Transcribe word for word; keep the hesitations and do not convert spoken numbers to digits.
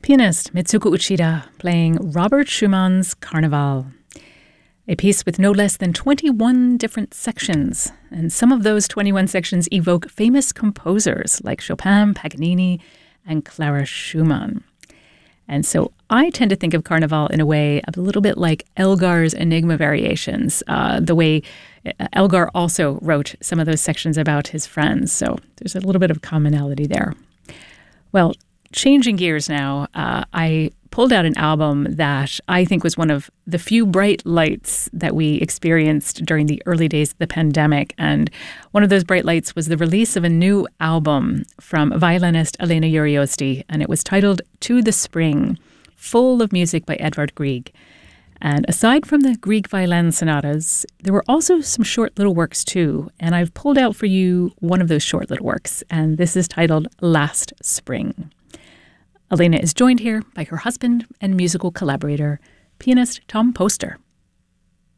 Pianist Mitsuko Uchida playing Robert Schumann's Carnival, a piece with no less than twenty-one different sections. And some of those twenty-one sections evoke famous composers like Chopin, Paganini, and Clara Schumann. And so I tend to think of Carnival in a way a little bit like Elgar's Enigma Variations, uh, the way Elgar also wrote some of those sections about his friends. So there's a little bit of commonality there. Well, changing gears now, uh, I pulled out an album that I think was one of the few bright lights that we experienced during the early days of the pandemic. And one of those bright lights was the release of a new album from violinist Elena Uriosti, and it was titled To the Spring, full of music by Edvard Grieg. And aside from the Grieg violin sonatas, there were also some short little works too. And I've pulled out for you one of those short little works, and this is titled Last Spring. Elena is joined here by her husband and musical collaborator, pianist Tom Poster.